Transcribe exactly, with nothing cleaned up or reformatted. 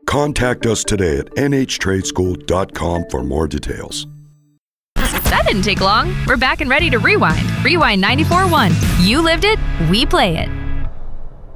Contact us today at n h trade school dot com for more details. That didn't take long. We're back and ready to rewind. Rewind ninety-four point one. You lived it, we play it.